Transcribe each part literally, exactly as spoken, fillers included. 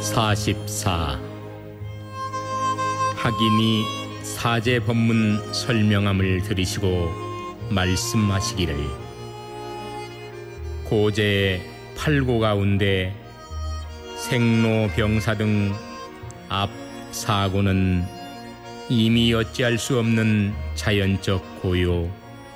사십사. 학인이 사제 법문 설명함을 들으시고 말씀하시기를, 고제의 팔고 가운데 생로 병사 등 앞 사고는 이미 어찌할 수 없는 자연적 고요,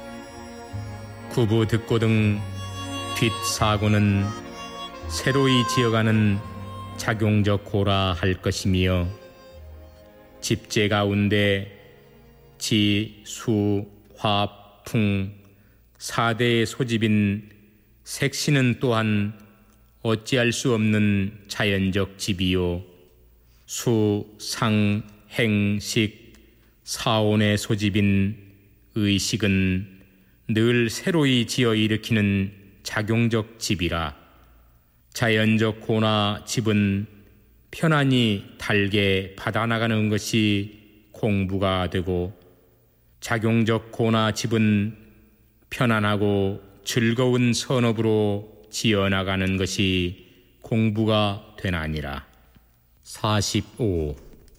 구부 듣고 등 뒷 사고는 새로이 지어가는 작용적 고라 할 것이며, 집제 가운데 지, 수, 화, 풍 사대의 소집인 색시는 또한 어찌할 수 없는 자연적 집이요, 수, 상, 행, 식, 사온의 소집인 의식은 늘 새로이 지어 일으키는 작용적 집이라. 자연적 고나 집은 편안히 달게 받아나가는 것이 공부가 되고, 작용적 고나 집은 편안하고 즐거운 선업으로 지어나가는 것이 공부가 되나니라. 사십오.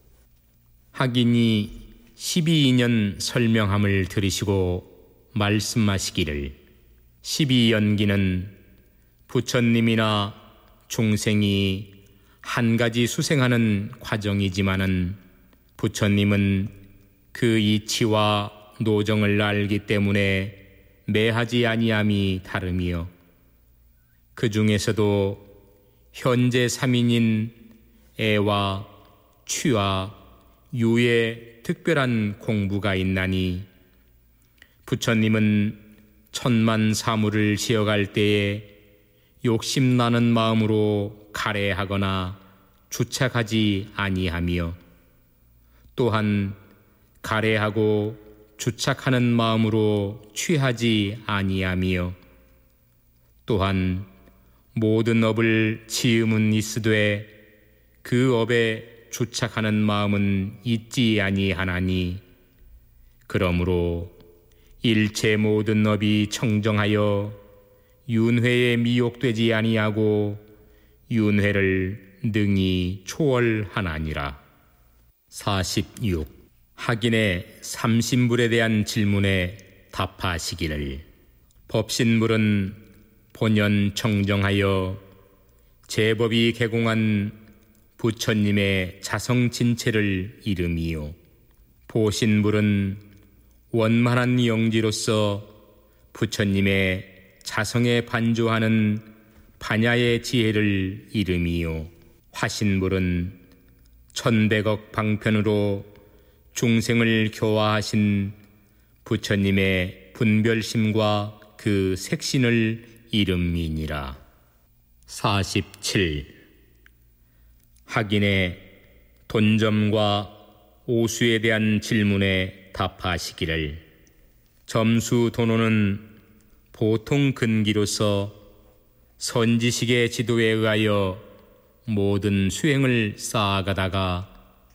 학인이 십이 년 설명함을 들으시고 말씀하시기를, 십이 연기는 부처님이나 중생이 한 가지 수생하는 과정이지만은, 부처님은 그 이치와 노정을 알기 때문에 매하지 아니함이 다름이요, 그 중에서도 현재 삼인인 애와 취와 유의 특별한 공부가 있나니, 부처님은 천만 사물을 지어갈 때에 욕심나는 마음으로 가래하거나 주착하지 아니하며, 또한 가래하고 주착하는 마음으로 취하지 아니하며, 또한 모든 업을 지음은 있으되 그 업에 주착하는 마음은 있지 아니하나니, 그러므로 일체 모든 업이 청정하여 윤회에 미혹되지 아니하고 윤회를 능히 초월하나니라. 사십육. 학인의 삼신불에 대한 질문에 답하시기를, 법신불은 본연 청정하여 제법이 개공한 부처님의 자성진체를 이름이요, 보신불은 원만한 영지로서 부처님의 자성에 반조하는 반야의 지혜를 이름이요, 화신불은 천백억 방편으로 중생을 교화하신 부처님의 분별심과 그 색신을 이름이니라. 사십칠. 학인의 돈점과 오수에 대한 질문에 답하시기를, 점수 돈호는 보통 근기로서 선지식의 지도에 의하여 모든 수행을 쌓아가다가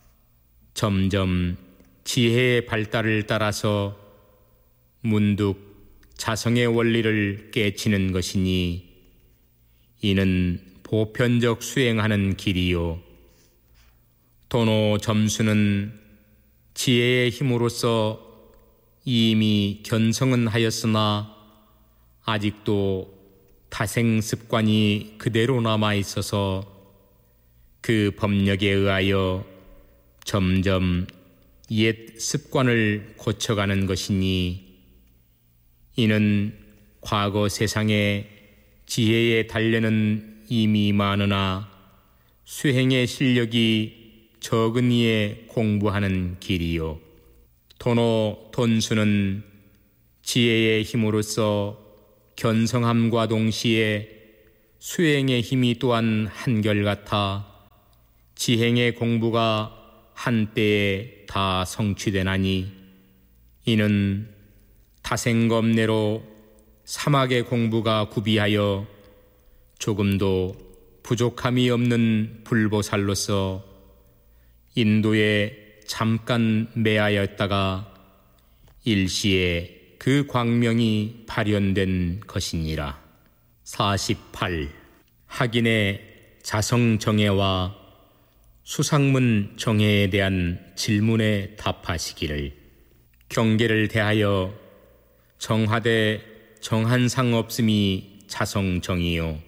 점점 지혜의 발달을 따라서 문득 자성의 원리를 깨치는 것이니, 이는 보편적 수행하는 길이요, 돈호 점수는 지혜의 힘으로써 이미 견성은 하였으나 아직도 타생 습관이 그대로 남아있어서 그 법력에 의하여 점점 옛 습관을 고쳐가는 것이니, 이는 과거 세상에 지혜의 단련은 이미 많으나 수행의 실력이 적은 이에 공부하는 길이요, 돈호 돈수는 지혜의 힘으로써 견성함과 동시에 수행의 힘이 또한 한결같아 지행의 공부가 한때에 다 성취되나니, 이는 타생검내로 사막의 공부가 구비하여 조금도 부족함이 없는 불보살로서 인도에 잠깐 매하였다가 일시에 그 광명이 발현된 것이니라. 사십팔. 학인의 자성정예와 수상문 정해에 대한 질문에 답하시기를. 경계를 대하여 정하되 정한 상 없음이 자성정이요,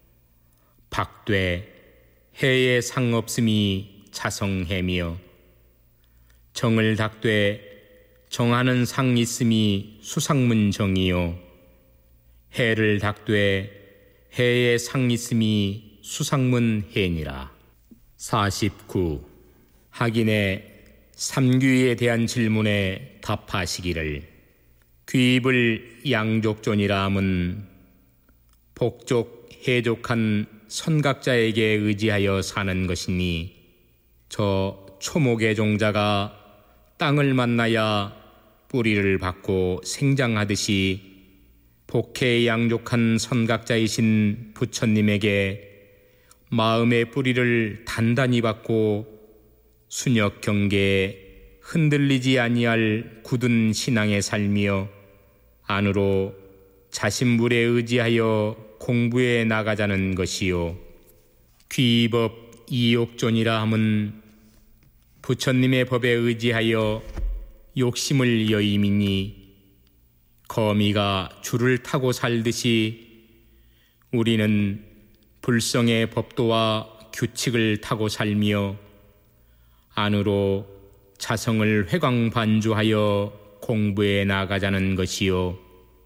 박되 해에 상 없음이 자성해며, 정을 닦되 정하는 상 있음이 수상문 정이요, 해를 닦되 해에 상 있음이 수상문 해니라. 사십구. 하긴의 삼귀에 대한 질문에 답하시기를. 귀입을 양족존이라 함은 복족, 해족한 선각자에게 의지하여 사는 것이니, 저 초목의 종자가 땅을 만나야 뿌리를 받고 생장하듯이 복해 양족한 선각자이신 부처님에게 마음의 뿌리를 단단히 받고 순역 경계에 흔들리지 아니할 굳은 신앙에 살며 안으로 자신불에 의지하여 공부해 나가자는 것이요, 귀법 이욕존이라 함은 부처님의 법에 의지하여 욕심을 여임이니, 거미가 줄을 타고 살듯이 우리는 불성의 법도와 규칙을 타고 살며 안으로 자성을 회광반주하여 공부해 나가자는 것이요,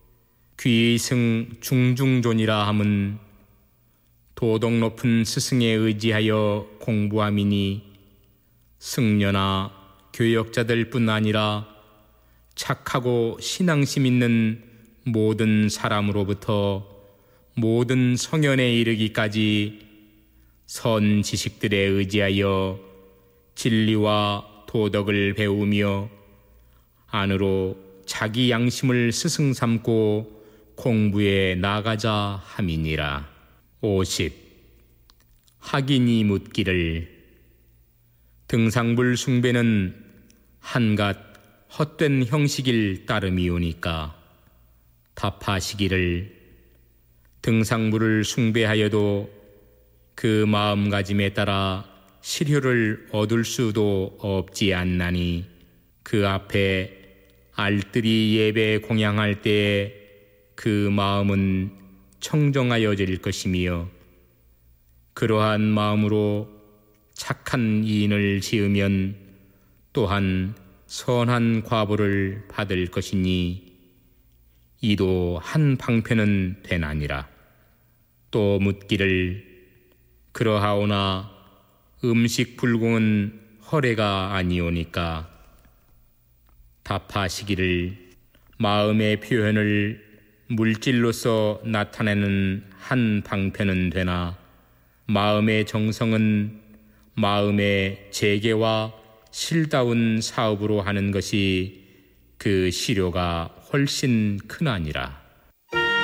귀승 중중존이라 함은 도덕 높은 스승에 의지하여 공부함이니, 승려나 교역자들 뿐 아니라 착하고 신앙심 있는 모든 사람으로부터 모든 성현에 이르기까지 선 지식들에 의지하여 진리와 도덕을 배우며 안으로 자기 양심을 스승 삼고 공부에 나가자 함이니라. 오십. 학인이 묻기를. 등상불 숭배는 한갓 헛된 형식일 따름이오니까 답하시기를. 등상불을 숭배하여도 그 마음가짐에 따라 실효를 얻을 수도 없지 않나니, 그 앞에 알뜰히 예배 공양할 때에 그 마음은 청정하여질 것이며, 그러한 마음으로 착한 이인을 지으면 또한 선한 과보를 받을 것이니, 이도 한 방편은 되나니라. 또 묻기를. 그러하오나 음식 불공은 허례가 아니오니까 답하시기를. 마음의 표현을 물질로서 나타내는 한 방편은 되나, 마음의 정성은 마음의 재개와 실다운 사업으로 하는 것이 그 실효가 훨씬 크나니라.